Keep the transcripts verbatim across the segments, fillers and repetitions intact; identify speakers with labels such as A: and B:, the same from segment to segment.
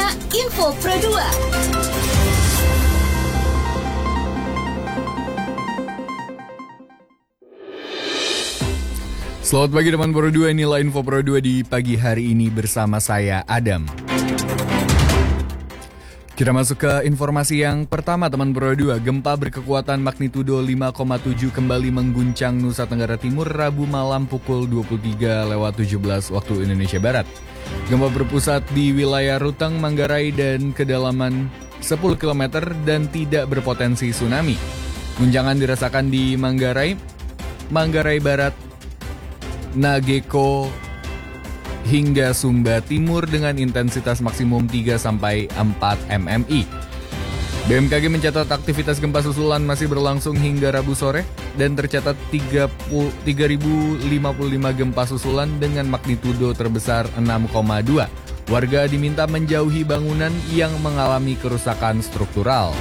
A: Info Pro dua.
B: Selamat pagi teman Pro dua, inilah Info Pro dua di pagi hari ini bersama saya Adam. Kita masuk ke informasi yang pertama teman Pro dua. Gempa berkekuatan magnitudo lima koma tujuh kembali mengguncang Nusa Tenggara Timur Rabu malam pukul dua puluh tiga lewat tujuh belas waktu Indonesia Barat. Gempa berpusat di wilayah Ruteng, Manggarai dan kedalaman sepuluh kilometer dan tidak berpotensi tsunami. Guncangan dirasakan di Manggarai, Manggarai Barat, Nageko hingga Sumba Timur dengan intensitas maksimum tiga sampai empat milimeter. B M K G mencatat aktivitas gempa susulan masih berlangsung hingga Rabu sore dan tercatat tiga ribu lima puluh lima gempa susulan dengan magnitudo terbesar enam koma dua. Warga diminta menjauhi bangunan yang mengalami kerusakan struktural.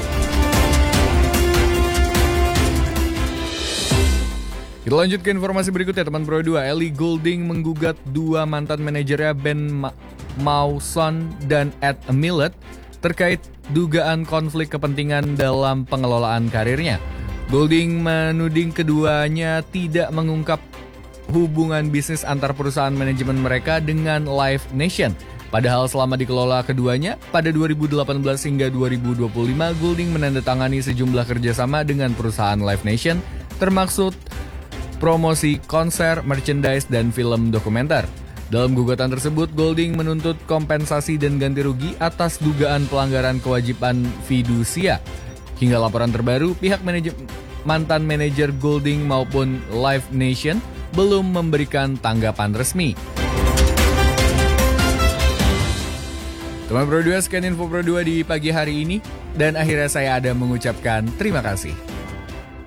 B: Kita lanjut ke informasi berikutnya teman Pro dua. Ellie Goulding menggugat dua mantan manajernya Ben Ma- Mawson dan Ed Millett terkait dugaan konflik kepentingan dalam pengelolaan karirnya. Goulding menuding keduanya tidak mengungkap hubungan bisnis antar perusahaan manajemen mereka dengan Live Nation. Padahal selama dikelola keduanya, pada dua ribu delapan belas hingga dua ribu dua puluh lima, Goulding menandatangani sejumlah kerjasama dengan perusahaan Live Nation, termaksud promosi konser, merchandise, dan film dokumenter. Dalam gugatan tersebut, Goulding menuntut kompensasi dan ganti rugi atas dugaan pelanggaran kewajiban fidusia. Hingga laporan terbaru, pihak manajer, mantan manajer Goulding maupun Live Nation belum memberikan tanggapan resmi. Teman Pro dua, sekian Info Pro dua di pagi hari ini. Dan akhirnya saya ada mengucapkan terima kasih.